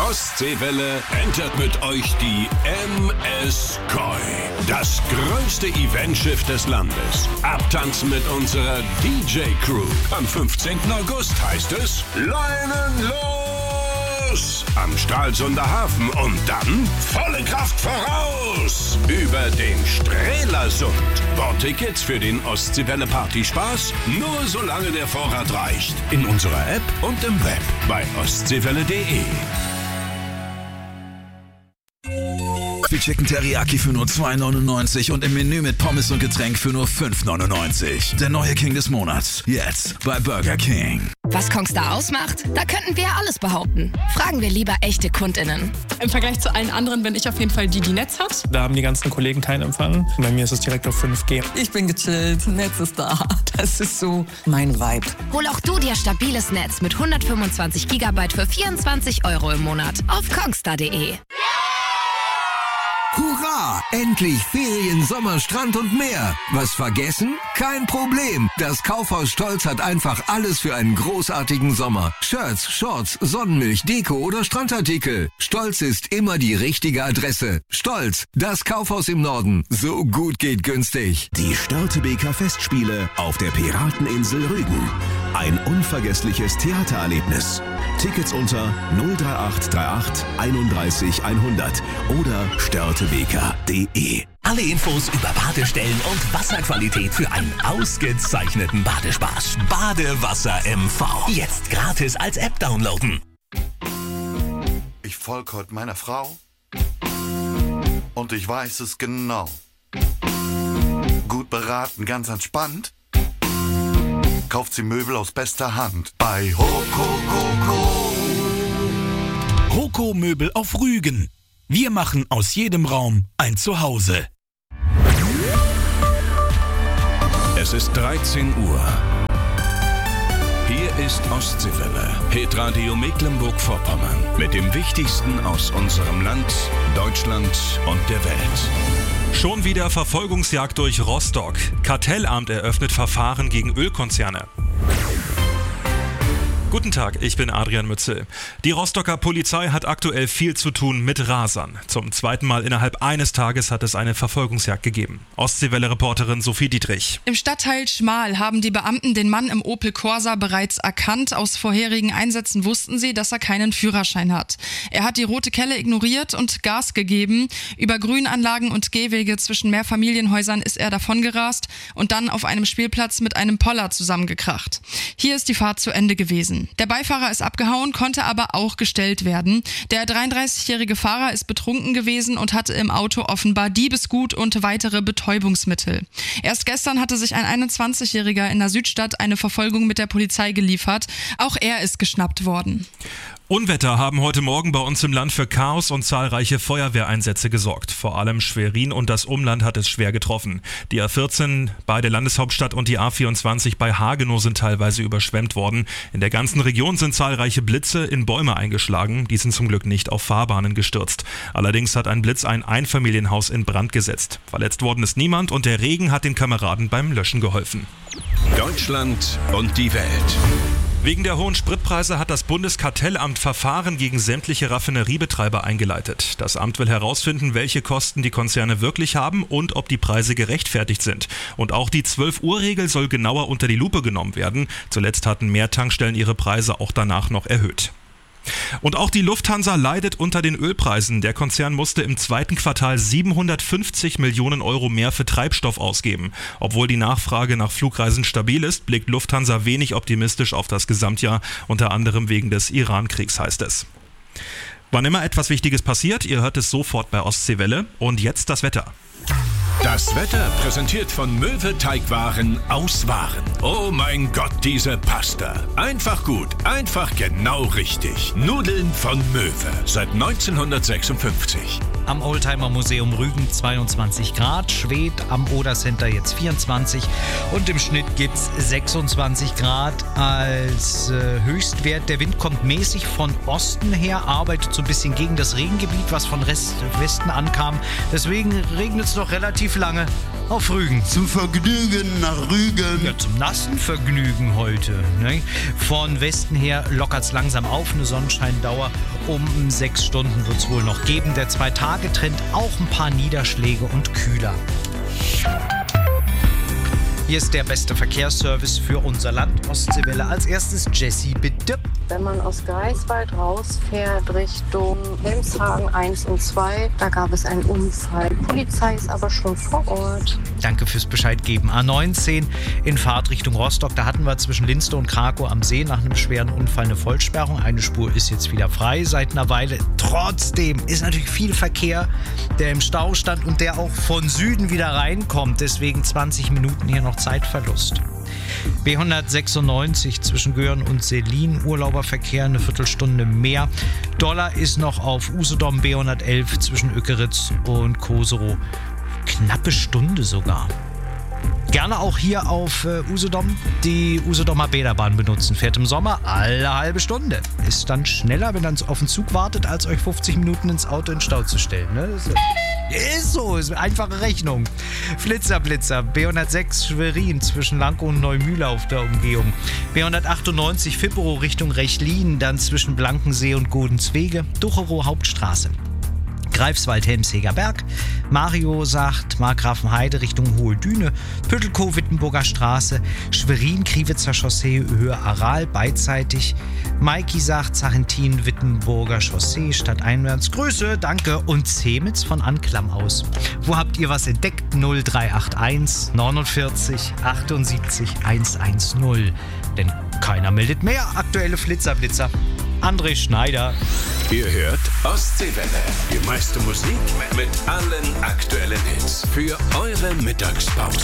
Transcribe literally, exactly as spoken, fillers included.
Ostseewelle entert mit euch die M S Koi. Das größte Eventschiff des Landes. Abtanzen mit unserer D J-Crew. Am fünfzehnten August heißt es Leinen los! Am Stralsunder Hafen und dann volle Kraft voraus! Über den Strelasund. Bordtickets für den Ostseewelle Partyspaß nur solange der Vorrat reicht. In unserer App und im Web bei ostseewelle punkt de. Chicken Teriyaki für nur zwei neunundneunzig und im Menü mit Pommes und Getränk für nur fünf neunundneunzig. Der neue King des Monats. Jetzt bei Burger King. Was Kongstar ausmacht? Da könnten wir alles behaupten. Fragen wir lieber echte KundInnen. Im Vergleich zu allen anderen bin ich auf jeden Fall die, die Netz hat. Da haben die ganzen Kollegen keinen Empfang. Bei mir ist es direkt auf fünf G. Ich bin gechillt, Netz ist da. Das ist so mein Vibe. Hol auch du dir stabiles Netz mit hundertfünfundzwanzig Gigabyte für vierundzwanzig Euro im Monat auf kongstar punkt de. Hurra! Endlich Ferien, Sommer, Strand und mehr. Was vergessen? Kein Problem. Das Kaufhaus Stolz hat einfach alles für einen großartigen Sommer. Shirts, Shorts, Sonnenmilch, Deko oder Strandartikel. Stolz ist immer die richtige Adresse. Stolz, das Kaufhaus im Norden. So gut geht günstig. Die Störtebeker Festspiele auf der Pirateninsel Rügen. Ein unvergessliches Theatererlebnis. Tickets unter null drei acht drei acht einunddreißig hundert oder störtebeker punkt de. Alle Infos über Badestellen und Wasserqualität für einen ausgezeichneten Badespaß. Badewasser M V. Jetzt gratis als App downloaden. Ich folge heute meiner Frau und ich weiß es genau. Gut beraten, ganz entspannt. Kauft sie Möbel aus bester Hand bei Hokokoko. Hoko Möbel auf Rügen. Wir machen aus jedem Raum ein Zuhause. Es ist dreizehn Uhr. Hier ist Ostseewelle, Hitradio Mecklenburg-Vorpommern. Mit dem Wichtigsten aus unserem Land, Deutschland und der Welt. Schon wieder Verfolgungsjagd durch Rostock. Kartellamt eröffnet Verfahren gegen Ölkonzerne. Guten Tag, ich bin Adrian Mützel. Die Rostocker Polizei hat aktuell viel zu tun mit Rasern. Zum zweiten Mal innerhalb eines Tages hat es eine Verfolgungsjagd gegeben. Ostseewelle-Reporterin Sophie Dietrich. Im Stadtteil Schmal haben die Beamten den Mann im Opel Corsa bereits erkannt. Aus vorherigen Einsätzen wussten sie, dass er keinen Führerschein hat. Er hat die rote Kelle ignoriert und Gas gegeben. Über Grünanlagen und Gehwege zwischen Mehrfamilienhäusern ist er davongerast und dann auf einem Spielplatz mit einem Poller zusammengekracht. Hier ist die Fahrt zu Ende gewesen. Der Beifahrer ist abgehauen, konnte aber auch gestellt werden. Der dreiunddreißigjährige Fahrer ist betrunken gewesen und hatte im Auto offenbar Diebesgut und weitere Betäubungsmittel. Erst gestern hatte sich ein einundzwanzigjähriger in der Südstadt eine Verfolgung mit der Polizei geliefert. Auch er ist geschnappt worden. Unwetter haben heute Morgen bei uns im Land für Chaos und zahlreiche Feuerwehreinsätze gesorgt. Vor allem Schwerin und das Umland hat es schwer getroffen. Die A vierzehn bei der Landeshauptstadt und die A vierundzwanzig bei Hagenow sind teilweise überschwemmt worden. In der ganzen Region sind zahlreiche Blitze in Bäume eingeschlagen. Die sind zum Glück nicht auf Fahrbahnen gestürzt. Allerdings hat ein Blitz ein Einfamilienhaus in Brand gesetzt. Verletzt worden ist niemand und der Regen hat den Kameraden beim Löschen geholfen. Deutschland und die Welt. Wegen der hohen Spritpreise hat das Bundeskartellamt Verfahren gegen sämtliche Raffineriebetreiber eingeleitet. Das Amt will herausfinden, welche Kosten die Konzerne wirklich haben und ob die Preise gerechtfertigt sind. Und auch die zwölf-Uhr-Regel soll genauer unter die Lupe genommen werden. Zuletzt hatten mehr Tankstellen ihre Preise auch danach noch erhöht. Und auch die Lufthansa leidet unter den Ölpreisen. Der Konzern musste im zweiten Quartal siebenhundertfünfzig Millionen Euro mehr für Treibstoff ausgeben. Obwohl die Nachfrage nach Flugreisen stabil ist, blickt Lufthansa wenig optimistisch auf das Gesamtjahr, unter anderem wegen des Iran-Kriegs, heißt es. Wann immer etwas Wichtiges passiert, ihr hört es sofort bei Ostseewelle. Und jetzt das Wetter. Das Wetter präsentiert von Möwe Teigwaren aus Waren. Oh mein Gott, diese Pasta. Einfach gut, einfach genau richtig. Nudeln von Möwe seit neunzehnhundertsechsundfünfzig. Am Oldtimer Museum Rügen zweiundzwanzig Grad, Schwedt am Oder-Center jetzt vierundzwanzig und im Schnitt gibt's sechsundzwanzig Grad als äh, Höchstwert. Der Wind kommt mäßig von Osten her, arbeitet so ein bisschen gegen das Regengebiet, was von Rest Westen ankam. Deswegen regnet es noch relativ lange auf Rügen. Zum Vergnügen nach Rügen. Ja, zum nassen Vergnügen heute. Ne? Von Westen her lockert es langsam auf. Eine Sonnenscheindauer um sechs Stunden wird es wohl noch geben. Der Zwei-Tage-Trend auch ein paar Niederschläge und kühler. Hier ist der beste Verkehrsservice für unser Land, Ostseewelle. Als erstes Jessie, bitte. Wenn man aus Greifswald rausfährt Richtung Helmshagen eins und zwei, da gab es einen Unfall. Die Polizei ist aber schon vor Ort. Danke fürs Bescheid geben. A neunzehn in Fahrt Richtung Rostock. Da hatten wir zwischen Linste und Krakow am See nach einem schweren Unfall eine Vollsperrung. Eine Spur ist jetzt wieder frei seit einer Weile. Trotzdem ist natürlich viel Verkehr, der im Stau stand und der auch von Süden wieder reinkommt. Deswegen zwanzig Minuten hier noch Zeitverlust. B hundertsechsundneunzig zwischen Göhren und Selin, Urlauberverkehr eine Viertelstunde mehr. Dollar ist noch auf Usedom, B hundertelf zwischen Ökeritz und Koserow. Knappe Stunde sogar. Gerne auch hier auf äh, Usedom die Usedomer Bäderbahn benutzen. Fährt im Sommer alle halbe Stunde. Ist dann schneller, wenn ihr auf den Zug wartet, als euch fünfzig Minuten ins Auto in den Stau zu stellen. Ne? Das ist so, ist eine einfache Rechnung. Flitzer, Blitzer, B hundertsechs Schwerin zwischen Lankow und Neumühle auf der Umgehung. B hundertachtundneunzig Fipperow Richtung Rechlin, dann zwischen Blankensee und Godenzwege. Ducherow Hauptstraße. Greifswald, Helmsheger Berg. Mario sagt Markgrafenheide Richtung Hohe Düne. Püttelkow, Wittenburger Straße. Schwerin, Kriwitzer Chaussee, Höhe Aral, beidseitig. Maiki sagt Zachentin, Wittenburger Chaussee, stadteinwärts. Grüße, danke. Und Zemitz von Anklam aus. Wo habt ihr was entdeckt? null drei acht eins neunundvierzig achtundsiebzig hundertzehn. Denn keiner meldet mehr. Aktuelle Flitzerblitzer. André Schneider. Ihr hört Ostseewelle. Die meiste Musik mit allen aktuellen Hits für eure Mittagspause.